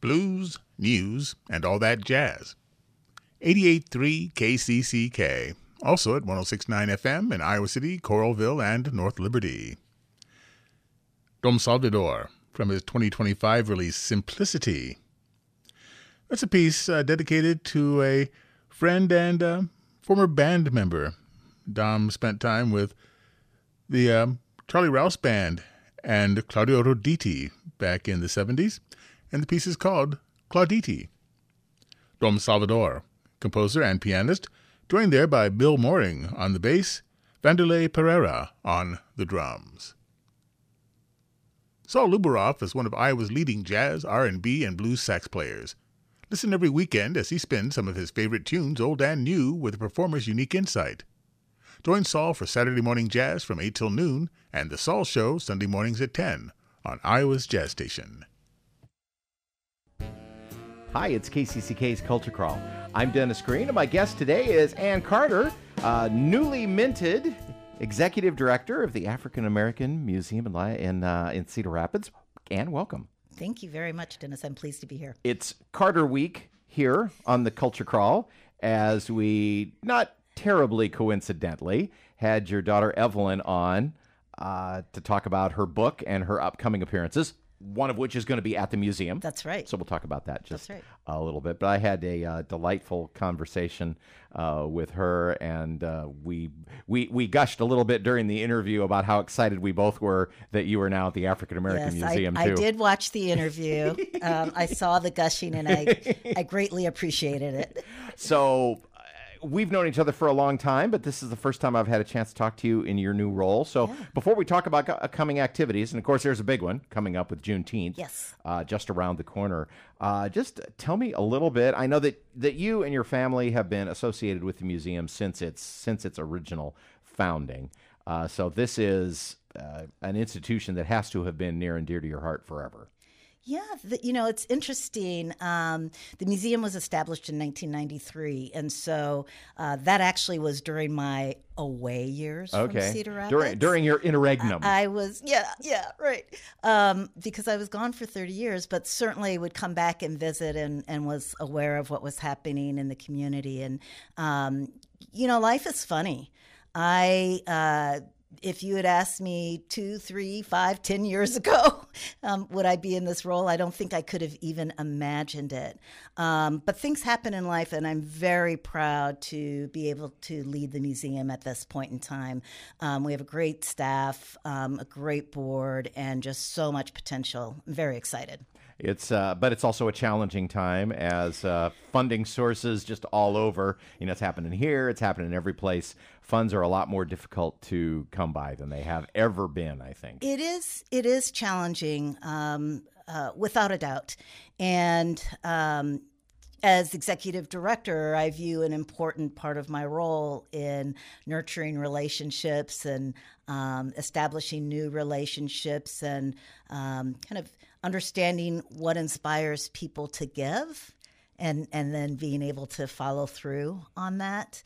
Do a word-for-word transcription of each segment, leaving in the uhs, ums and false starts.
blues, news, and all that jazz. eighty-eight point three K C C K, also at one oh six point nine F M in Iowa City, Coralville, and North Liberty. Dom Salvador, from his twenty twenty-five release Simplicity. That's a piece uh, dedicated to a friend and uh, former band member. Dom spent time with the uh, Charlie Rouse Band and Claudio Roditi back in the seventies, and the piece is called Clauditi. Dom Salvador, composer and pianist, joined there by Bill Mooring on the bass, Vanderlei Pereira on the drums. Saul Luberoff is one of Iowa's leading jazz, R and B, and blues sax players. Listen every weekend as he spins some of his favorite tunes, old and new, with a performer's unique insight. Join Saul for Saturday Morning Jazz from eight till noon, and The Saul Show Sunday mornings at ten on Iowa's Jazz Station. Hi, it's K C C K's Culture Crawl. I'm Dennis Green, and my guest today is Ann Carter, uh, newly minted Executive Director of the African American Museum in, in, uh, in Cedar Rapids. Ann, welcome. Thank you very much, Dennis. I'm pleased to be here. It's Carter Week here on the Culture Crawl, as we, not terribly coincidentally, had your daughter Evelyn on uh, to talk about her book and her upcoming appearances, one of which is going to be at the museum. That's right. So we'll talk about that just right. a little bit. But I had a uh, delightful conversation uh, with her, and uh, we we we gushed a little bit during the interview about how excited we both were that you were now at the African American yes, Museum I, too. I did watch the interview. um, I saw the gushing, and I I greatly appreciated it. So we've known each other for a long time, but this is the first time I've had a chance to talk to you in your new role. So yeah. Before we talk about upcoming activities, and of course there's a big one coming up with Juneteenth, yes, uh, just around the corner. Uh, just tell me a little bit. I know that, that you and your family have been associated with the museum since its since its original founding. Uh, so this is uh, an institution that has to have been near and dear to your heart forever. Yeah, the, you know, it's interesting. Um, the museum was established in nineteen ninety-three, and so uh, that actually was during my away years okay. from Cedar Rapids. During, during your interregnum. I, I was, yeah, yeah, right. Um, because I was gone for thirty years, but certainly would come back and visit and, and was aware of what was happening in the community. And, um, you know, life is funny. I... Uh, If you had asked me two, three, five, ten years ago, um, would I be in this role? I don't think I could have even imagined it. Um, but things happen in life, and I'm very proud to be able to lead the museum at this point in time. Um, we have a great staff, um, a great board, and just so much potential. I'm very excited. It's, uh, but it's also a challenging time as uh, funding sources just all over. You know, it's happening here, it's happening every place. Funds are a lot more difficult to come by than they have ever been, I think. It is. It is challenging, um, uh, without a doubt. And um, as executive director, I view an important part of my role in nurturing relationships and um, establishing new relationships and um, kind of understanding what inspires people to give and, and then being able to follow through on that.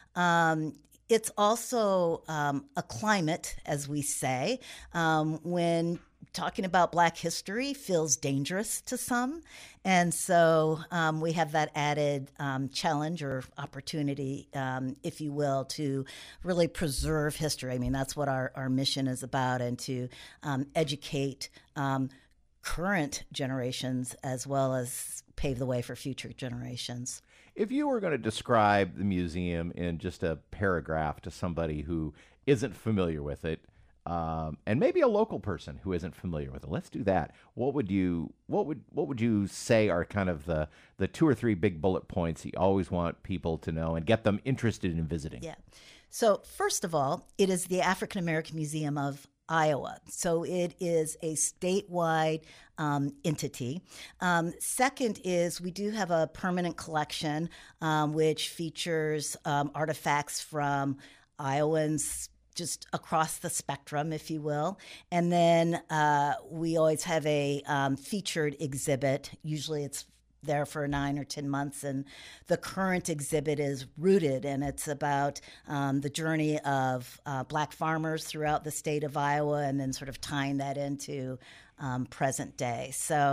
Um, it's also um, a climate, as we say, um, when talking about Black history feels dangerous to some. And so um, we have that added um, challenge or opportunity, um, if you will, to really preserve history. I mean, that's what our, our mission is about, and to um, educate um, current generations as well as pave the way for future generations. If you were going to describe the museum in just a paragraph to somebody who isn't familiar with it, um, and maybe a local person who isn't familiar with it, let's do that. What would you what would what would you say are kind of the the two or three big bullet points you always want people to know and get them interested in visiting? Yeah. So first of all, it is the African American Museum of Iowa. So it is a statewide um, entity. Um, second is we do have a permanent collection um, which features um, artifacts from Iowans just across the spectrum, if you will. And then uh, we always have a um, featured exhibit. Usually it's there for nine or ten months, and the current exhibit is Rooted, and it's about um, the journey of uh, Black farmers throughout the state of Iowa, and then sort of tying that into um, present day. So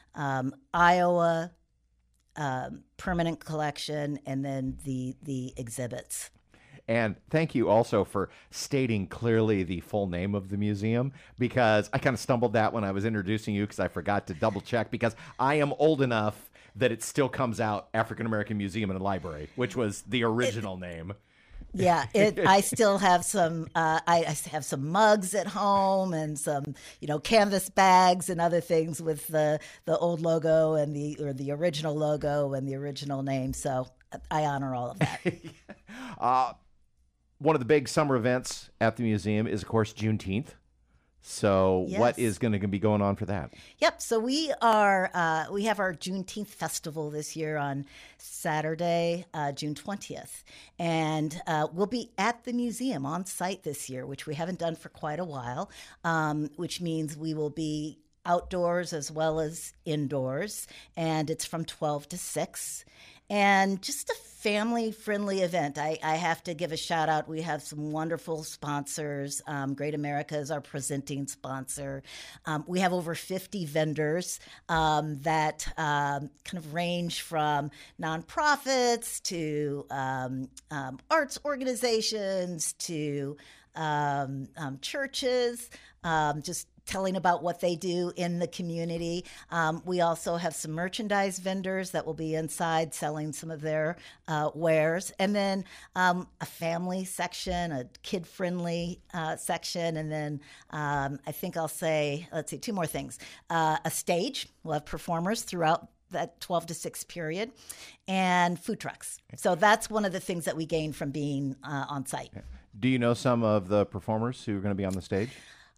um, Iowa, um, permanent collection, and then the the exhibits. And thank you also for stating clearly the full name of the museum, because I kind of stumbled that when I was introducing you because I forgot to double check, because I am old enough that it still comes out African American Museum and Library, which was the original it, name. Yeah, it. I still have some. Uh, I, I have some mugs at home and some, you know, canvas bags and other things with the the old logo and the or the original logo and the original name. So I honor all of that. uh, One of the big summer events at the museum is, of course, Juneteenth. So yes. What is going to be going on for that? Yep. So we are uh, we have our Juneteenth festival this year on Saturday, uh, June twentieth. And uh, we'll be at the museum on site this year, which we haven't done for quite a while, um, which means we will be outdoors as well as indoors. And it's from twelve to six. And just a family-friendly event. I, I have to give a shout-out. We have some wonderful sponsors. Um, Great America is our presenting sponsor. Um, we have over fifty vendors um, that um, kind of range from nonprofits to um, um, arts organizations to um, um, churches, um, just telling about what they do in the community. Um, we also have some merchandise vendors that will be inside selling some of their uh, wares. And then um, a family section, a kid-friendly uh, section. And then um, I think I'll say, let's see, two more things. Uh, a stage. We'll have performers throughout that twelve to six period, and food trucks. So that's one of the things that we gain from being uh, on site. Do you know some of the performers who are going to be on the stage?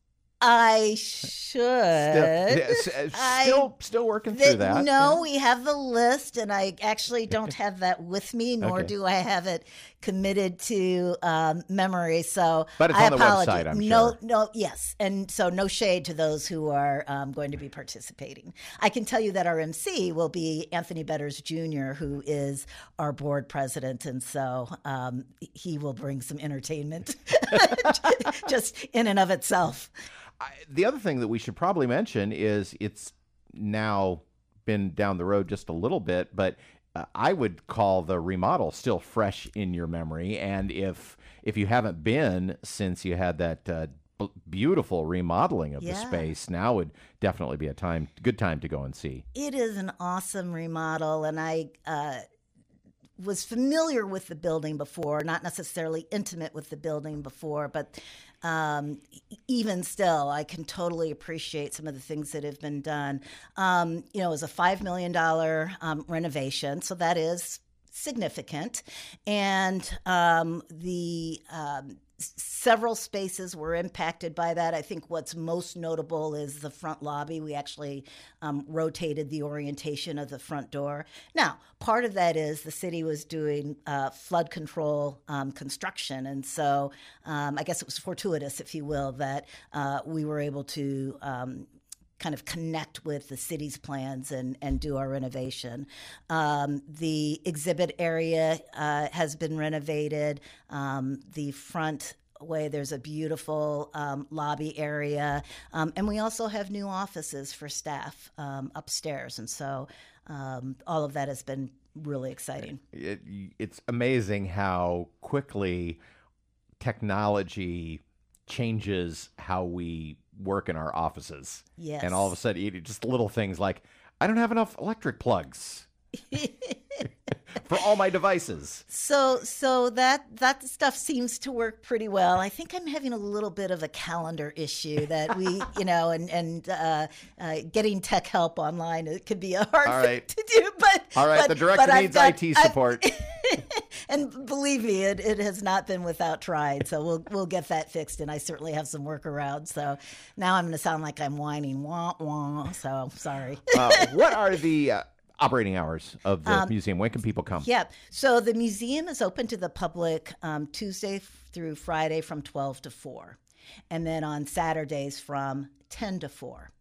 I should. Still, I, still, still working the, through that. No, yeah. we have the list, and I actually don't have that with me, nor okay. do I have it committed to um, memory. So, but it's I on apologize. the website, I'm no, sure. No, yes, and so no shade to those who are um, going to be participating. I can tell you that our M C will be Anthony Betters Junior, who is our board president, and so um, he will bring some entertainment, just in and of itself. I, the other thing that we should probably mention is it's now been down the road just a little bit, but uh, I would call the remodel still fresh in your memory. And if if you haven't been since you had that uh, b- beautiful remodeling of yeah. the space, now would definitely be a time good time to go and see. It is an awesome remodel, and I uh, was familiar with the building before, not necessarily intimate with the building before, but Um, even still, I can totally appreciate some of the things that have been done. Um, you know, it was a five million dollars um, renovation, so that is significant. And um, the um, several spaces were impacted by that. I think what's most notable is the front lobby. We actually um, rotated the orientation of the front door. Now, part of that is the city was doing uh, flood control um, construction. And so um, I guess it was fortuitous, if you will, that uh, we were able to um, kind of connect with the city's plans and, and do our renovation. Um, the exhibit area uh, has been renovated. Um, the front way, there's a beautiful um, lobby area. Um, and we also have new offices for staff um, upstairs. And so um, all of that has been really exciting. It, it's amazing how quickly technology changes how we work in our offices. Yes. And all of a sudden, you- just little things like, I don't have enough electric plugs for all my devices. So so that that stuff seems to work pretty well. I think I'm having a little bit of a calendar issue that we, you know, and, and uh, uh, getting tech help online, it could be a hard All thing right. to do. But All right, but, the director but I've needs got- I T I've- support. And believe me, it, it has not been without trying. So we'll we'll get that fixed, and I certainly have some workarounds. So now I'm going to sound like I'm whining, wah wah. So sorry. uh, what are the uh, operating hours of the Um, museum? When can people come? Yep. So the museum is open to the public um, Tuesday through Friday from twelve to four, and then on Saturdays from ten to four.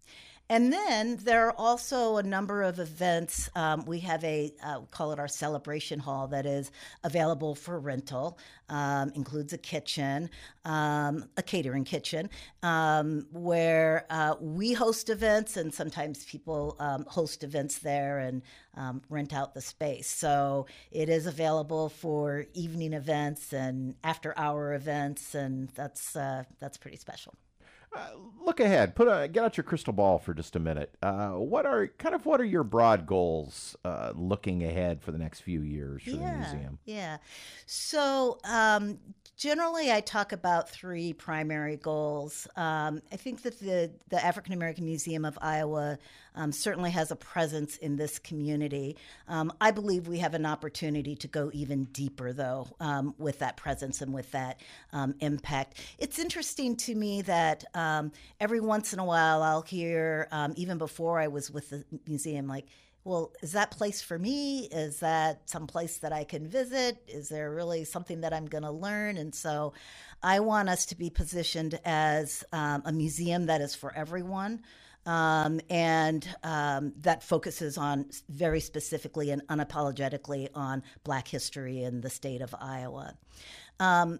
And then there are also a number of events. Um, we have a, uh, we call it our celebration hall, that is available for rental. Um, includes a kitchen, um, a catering kitchen, um, where uh, we host events, and sometimes people um, host events there and um, rent out the space. So it is available for evening events and after-hour events, and that's uh, that's pretty special. Uh, look ahead. Put a, get out your crystal ball for just a minute. Uh, what are kind of what are your broad goals uh, looking ahead for the next few years for yeah, the museum? Yeah. So um, generally, I talk about three primary goals. Um, I think that the the African American Museum of Iowa um, certainly has a presence in this community. Um, I believe we have an opportunity to go even deeper, though, um, with that presence and with that um, impact. It's interesting to me that um, every once in a while I'll hear, um, even before I was with the museum, like, well, is that place for me? Is that some place that I can visit? Is there really something that I'm going to learn? And so I want us to be positioned as um, a museum that is for everyone. Um, and um, that focuses on very specifically and unapologetically on Black history in the state of Iowa. Um,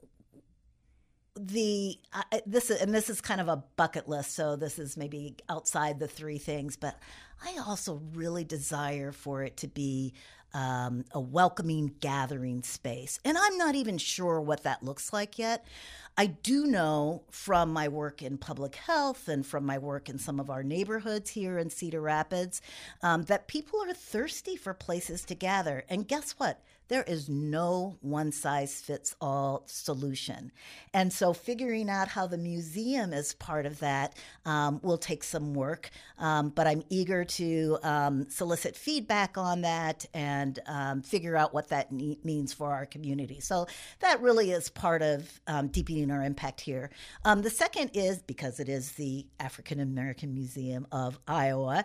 the uh, this and this is kind of a bucket list, so this is maybe outside the three things, but I also really desire for it to be um, a welcoming gathering space, and I'm not even sure what that looks like yet. I do know from my work in public health and from my work in some of our neighborhoods here in Cedar Rapids um, that people are thirsty for places to gather. And guess what? There is no one-size-fits-all solution. And so figuring out how the museum is part of that um, will take some work. Um, but I'm eager to um, solicit feedback on that and um, figure out what that ne- means for our community. So that really is part of um, deepening our impact here. Um, the second is, because it is the African American Museum of Iowa,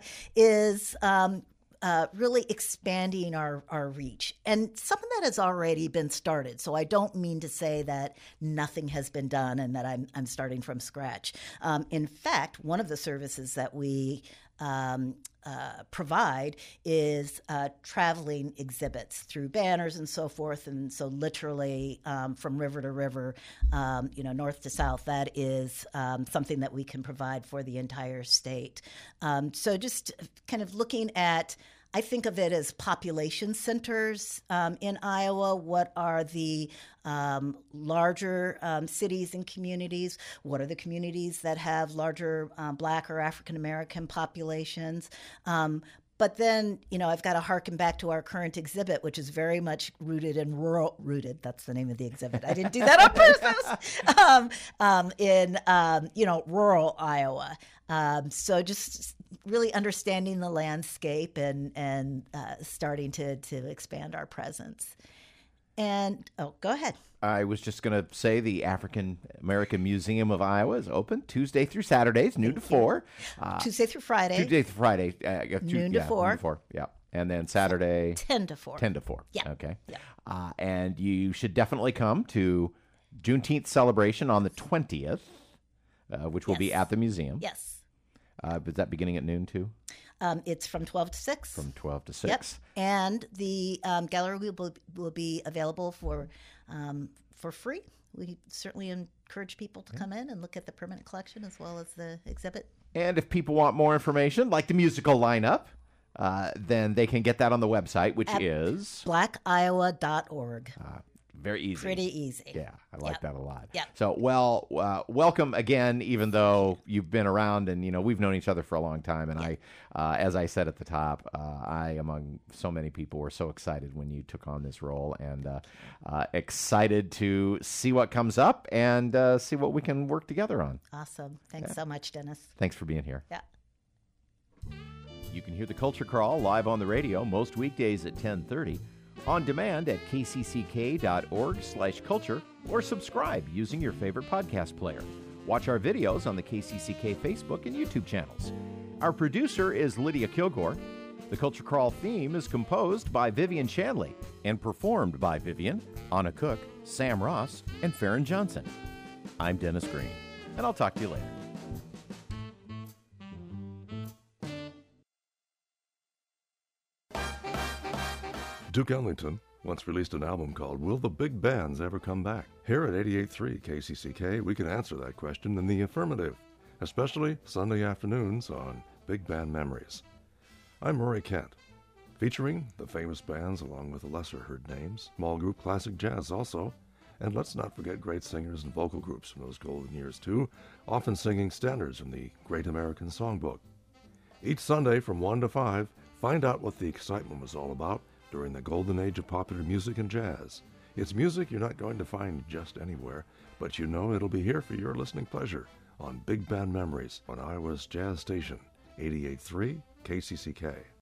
is um, Uh, really expanding our, our reach. And some of that has already been started. So I don't mean to say that nothing has been done and that I'm, I'm starting from scratch. Um, in fact, one of the services that we um, uh, provide is uh, traveling exhibits through banners and so forth. And so literally um, from river to river, um, you know, north to south, that is um, something that we can provide for the entire state. Um, so just kind of looking at, I think of it as population centers um, in Iowa. What are the um, larger um, cities and communities? What are the communities that have larger um, Black or African American populations? Um, But then, you know, I've got to harken back to our current exhibit, which is very much rooted in rural, rooted, that's the name of the exhibit. I didn't do that on purpose, um, um, in, um, you know, rural Iowa. Um, so just really understanding the landscape and, and uh, starting to, to expand our presence. And, oh, go ahead. I was just going to say the African American Museum of Iowa is open Tuesday through Saturdays, noon to four. Uh, Tuesday through Friday. Tuesday through Friday. Uh, two, noon to yeah, four. Noon to four, yeah. And then Saturday. ten to four. ten to four. Yeah. Okay. Yeah. Uh, and you should definitely come to Juneteenth celebration on the twentieth, uh, which will Yes. be at the museum. Yes. Uh, is that beginning at noon too? Um, it's from twelve to six. From twelve to six. Yep. And the um, gallery will, will be available for um, for free. We certainly encourage people to come in and look at the permanent collection as well as the exhibit. And if people want more information, like the musical lineup, uh, then they can get that on the website, which At is black iowa dot org. uh, very easy. Pretty easy. Yeah, I like Yep. that a lot. Yep. So, well, uh, welcome again, even though you've been around and, you know, we've known each other for a long time. And I, uh, as I said at the top, uh, I, among so many people, were so excited when you took on this role and uh, uh, excited to see what comes up and uh, see what we can work together on. Awesome. Thanks so much, Dennis. Thanks for being here. Yeah. You can hear the Culture Crawl live on the radio most weekdays at ten thirty, on demand at k c c k dot org slash culture, or subscribe using your favorite podcast player. Watch our videos on the K C C K Facebook and YouTube channels. Our producer is Lydia Kilgore. The Culture Crawl theme is composed by Vivian Shanley and performed by Vivian, Anna Cook, Sam Ross, and Farron Johnson. I'm Dennis Green, and I'll talk to you later. Duke Ellington once released an album called Will the Big Bands Ever Come Back? Here at eighty-eight point three K C C K, we can answer that question in the affirmative, especially Sunday afternoons on Big Band Memories. I'm Murray Kent, featuring the famous bands along with the lesser-heard names, small group classic jazz also, and let's not forget great singers and vocal groups from those golden years too, often singing standards from the Great American Songbook. Each Sunday from one to five, find out what the excitement was all about during the golden age of popular music and jazz. It's music you're not going to find just anywhere, but you know it'll be here for your listening pleasure on Big Band Memories on Iowa's Jazz Station, eighty-eight point three K C C K.